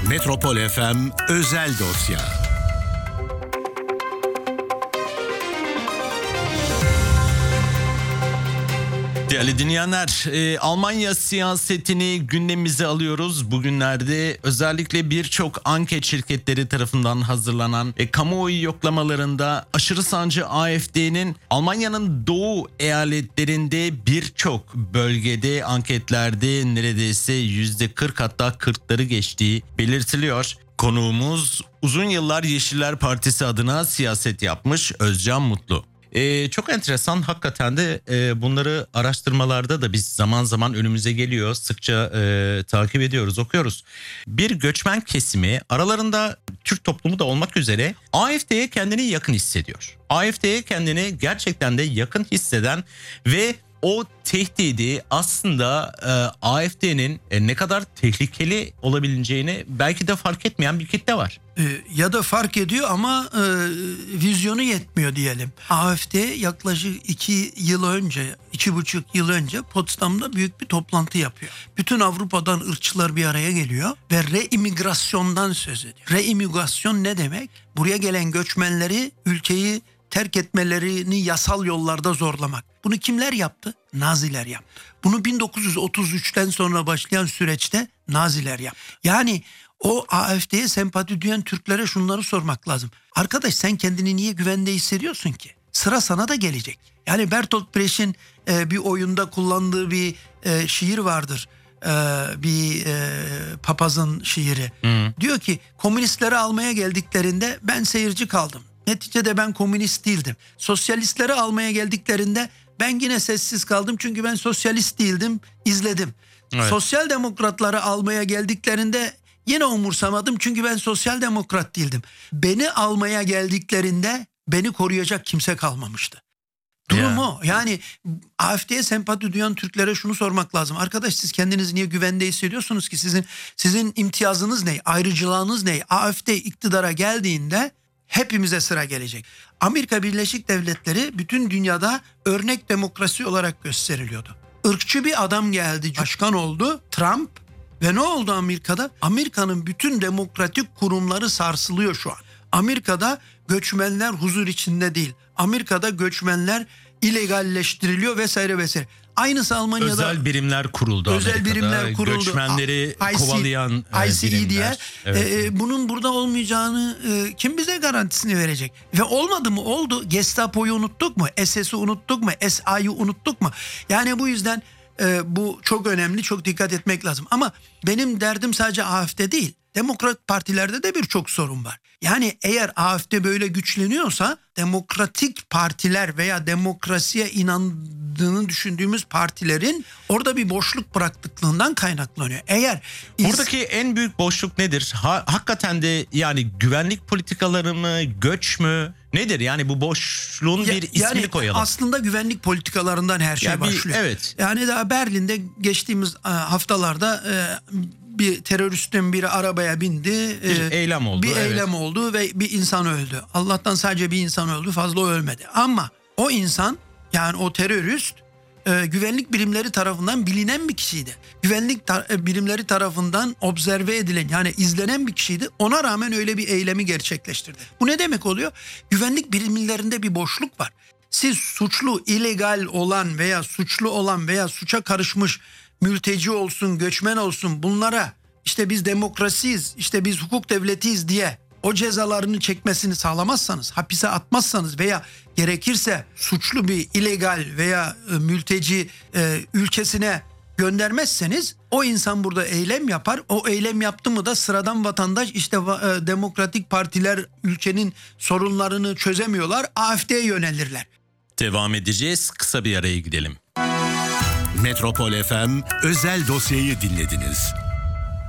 Metropol FM Özel Dosya. Değerli dinleyenler, Almanya siyasetini gündemimize alıyoruz. Bugünlerde özellikle birçok anket şirketleri tarafından hazırlanan kamuoyu yoklamalarında aşırı sağcı AfD'nin Almanya'nın doğu eyaletlerinde birçok bölgede anketlerde neredeyse %40 hatta 40'ları geçtiği belirtiliyor. Konuğumuz uzun yıllar Yeşiller Partisi adına siyaset yapmış Özcan Mutlu. Çok enteresan hakikaten de bunları araştırmalarda da biz zaman zaman önümüze geliyor. Sıkça takip ediyoruz, okuyoruz. Bir göçmen kesimi, aralarında Türk toplumu da olmak üzere, AfD'ye kendini yakın hissediyor. AfD'ye kendini gerçekten de yakın hisseden ve o tehdidi aslında AfD'nin ne kadar tehlikeli olabileceğini belki de fark etmeyen bir kitle var. Ya da fark ediyor ama vizyonu yetmiyor diyelim. AfD yaklaşık 2,5 yıl önce Potsdam'da büyük bir toplantı yapıyor. Bütün Avrupa'dan ırkçılar bir araya geliyor ve reimigrasyondan söz ediyor. Reimigrasyon ne demek? Buraya gelen göçmenleri ülkeyi terk etmelerini yasal yollarda zorlamak. Bunu kimler yaptı? Naziler yaptı. Bunu 1933'ten sonra başlayan süreçte Naziler yaptı. Yani o AfD'ye sempati duyan Türklere şunları sormak lazım. Arkadaş, sen kendini niye güvende hissediyorsun ki? Sıra sana da gelecek. Yani Bertolt Brecht'in bir oyunda kullandığı bir şiir vardır. Bir papazın şiiri. Diyor ki komünistleri almaya geldiklerinde ben seyirci kaldım. Neticede ben komünist değildim. Sosyalistleri almaya geldiklerinde ben yine sessiz kaldım çünkü ben sosyalist değildim, izledim. Evet. Sosyal demokratları almaya geldiklerinde yine umursamadım çünkü ben sosyal demokrat değildim. Beni almaya geldiklerinde beni koruyacak kimse kalmamıştı. Durum o. Yani AfD'ye sempati duyan Türklere şunu sormak lazım. Arkadaş, siz kendinizi niye güvende hissediyorsunuz ki? Sizin imtiyazınız ne? Ayrıcılığınız ne? AfD iktidara geldiğinde hepimize sıra gelecek. Amerika Birleşik Devletleri bütün dünyada örnek demokrasi olarak gösteriliyordu. Irkçı bir adam geldi, başkan oldu, Trump, ve ne oldu Amerika'da? Amerika'nın bütün demokratik kurumları sarsılıyor şu an. Amerika'da göçmenler huzur içinde değil. Amerika'da göçmenler illegalleştiriliyor vesaire vesaire. Aynısı Almanya'da. Özel birimler kuruldu Özel Amerika'da. birimler kuruldu. Göçmenleri kovalayan ICE diye. Evet. Bunun burada olmayacağını kim bize garantisini verecek? Ve olmadı mı? Oldu. Gestapo'yu unuttuk mu? SS'i unuttuk mu? SA'yı unuttuk mu? Yani bu yüzden bu çok önemli. Çok dikkat etmek lazım. Ama benim derdim sadece AfD değil. Demokrat partilerde de birçok sorun var. Yani eğer AfD böyle güçleniyorsa demokratik partiler veya demokrasiye inandığını düşündüğümüz partilerin orada bir boşluk bıraktıklığından kaynaklanıyor. Buradaki en büyük boşluk nedir? Hakikaten de yani güvenlik politikaları mı, göç mü? Nedir? Yani bu boşluğun bir ismini koyalım. Aslında güvenlik politikalarından her şey başlıyor. Evet. Yani daha Berlin'de geçtiğimiz haftalarda bir teröristin biri arabaya bindi. Bir eylem oldu. Eylem oldu ve bir insan öldü. Allah'tan sadece bir insan öldü, fazla ölmedi. Ama o insan, yani o terörist güvenlik birimleri tarafından bilinen bir kişiydi. Güvenlik birimleri tarafından observe edilen, yani izlenen bir kişiydi. Ona rağmen öyle bir eylemi gerçekleştirdi. Bu ne demek oluyor? Güvenlik birimlerinde bir boşluk var. Siz suçlu, illegal olan veya suçlu olan veya suça karışmış mülteci olsun, göçmen olsun, bunlara işte biz demokrasiyiz, işte biz hukuk devletiyiz diye o cezalarını çekmesini sağlamazsanız, hapise atmazsanız veya gerekirse suçlu bir illegal veya mülteci ülkesine göndermezseniz o insan burada eylem yapar. O eylem yaptı mı da sıradan vatandaş, işte demokratik partiler ülkenin sorunlarını çözemiyorlar, AfD'ye yönelirler. Devam edeceğiz. Kısa bir araya gidelim. Metropol FM Özel Dosya'yı dinlediniz.